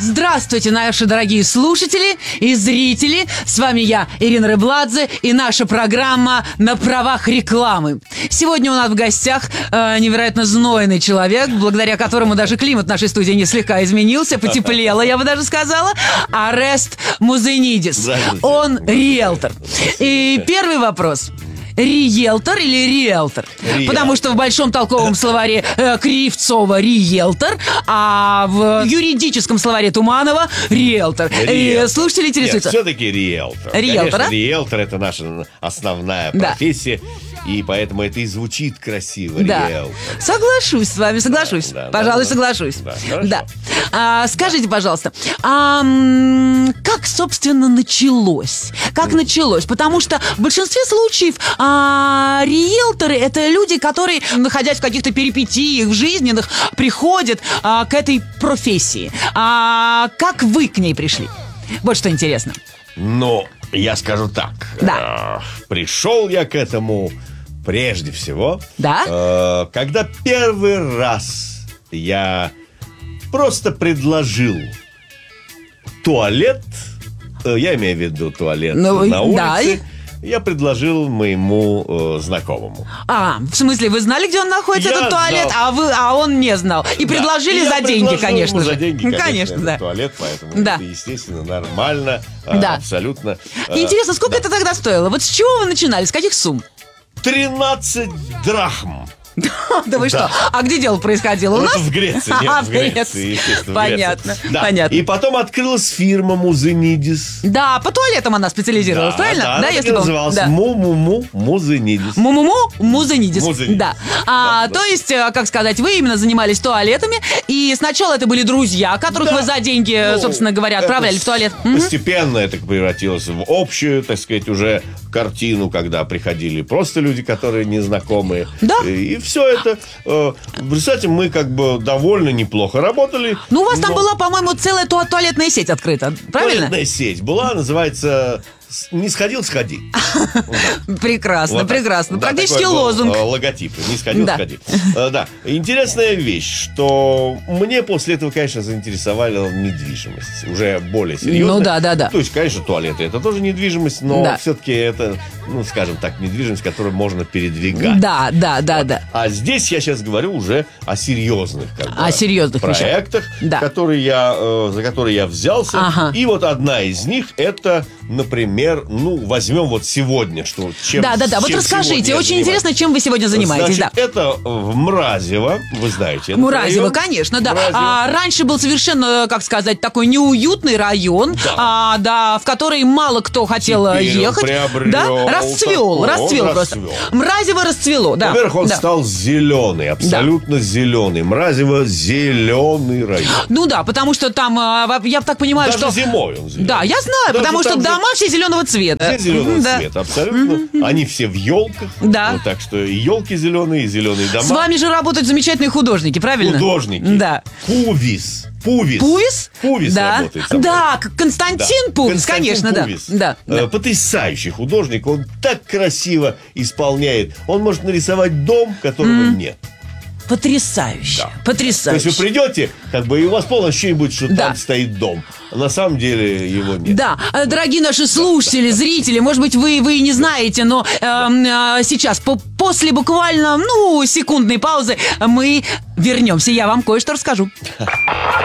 Здравствуйте, наши дорогие слушатели и зрители. С вами я, Ирина Рыбладзе, и наша программа «На правах рекламы». Сегодня у нас в гостях невероятно знойный человек, благодаря которому даже климат нашей студии не слегка изменился, потеплело, я бы даже сказала. Орест Музенидис. Он риэлтор. И первый вопрос. Риэлтор или риэлтор? Потому что в большом толковом словаре Кривцова риэлтор, а в юридическом словаре Туманова риэлтор. И слушатели интересуются. Нет, все-таки риэлтор. Риэлтор, конечно, риэлтор — это наша основная профессия, и поэтому это и звучит красиво. Да. Риэлтор. Соглашусь с вами, соглашусь. Пожалуй, соглашусь. Да. Скажите, пожалуйста, как, собственно, началось? Как началось? Потому что в большинстве случаев риэлторы — это люди, которые, находясь в каких-то перипетиях в жизненных, приходят к этой профессии. Как вы к ней пришли? Вот что интересно. Ну, я скажу так. Да. Пришел я к этому прежде всего, когда первый раз я просто предложил туалет, я имею в виду туалет на улице, я предложил моему знакомому. В смысле, вы знали, где он находится, этот туалет, а он не знал. И предложили за деньги, конечно же. За деньги, конечно, да. Туалет, поэтому это, естественно, нормально, абсолютно. Интересно, сколько это тогда стоило? Вот с чего вы начинали, с каких сумм? 13 драхм. Да вы что? А где дело происходило? У нас? В Греции. Нет, в Греции, естественно. Понятно, да. понятно. И потом открылась фирма Музенидис. Да, по туалетам она специализировалась, правильно? Да, она называлась Му-му-му Музенидис. Му-му-му Музенидис. Да. То есть, как сказать, вы именно занимались туалетами, и сначала это были друзья, которых вы за деньги, собственно говоря, отправляли в туалет. Постепенно это превратилось в общую, так сказать, уже картину, когда приходили просто люди, которые незнакомые. Да. И все это, в результате мы как бы довольно неплохо работали. Ну, у вас там была, по-моему, целая туалетная сеть открыта, правильно? Туалетная сеть была, называется «Не сходил, сходи». Прекрасно, прекрасно. Практически лозунг. Логотип. «Не сходил, сходи». Да. Интересная вещь, что мне после этого, конечно, заинтересовала недвижимость. Уже более серьезно. Ну да. То есть, конечно, туалеты — это тоже недвижимость, но все-таки это, скажем так, недвижимость, которую можно передвигать. Да. А здесь я сейчас говорю уже о серьезных проектах, за которые я взялся. И вот одна из них — это, например, возьмем вот сегодня, чем вот расскажите, очень интересно, чем вы сегодня занимаетесь. Значит, это в Мразево, вы знаете. Мразево, конечно, да. Раньше был совершенно, как сказать, такой неуютный район, в который мало кто хотел ехать. Расцвел просто. Мразево расцвело, да. Во-первых, он стал зеленый, абсолютно зеленый. Мразево — зеленый район. Ну да, потому что там, я так понимаю, даже зимой он зеленый. Да, я знаю, потому что дома все зеленого цвета. Все зеленого цвета, абсолютно. Они все в елках. Да. Так что и елки зеленые, и зеленые дома. С вами же работают замечательные художники, правильно? Художники. Да. Пувис. Пувис? Работает со мной. Да, Константин Пувис, конечно, Пувис. Да. Потрясающий художник. Он так красиво исполняет. Он может нарисовать дом, которого нет. Потрясающе. Потрясающе. То есть вы придете, и у вас полное ощущение будет, что там стоит дом. А на самом деле его нет. Да, дорогие наши слушатели, зрители, может быть, вы и не знаете, но сейчас, после буквально, секундной паузы, мы вернемся. Я вам кое-что расскажу.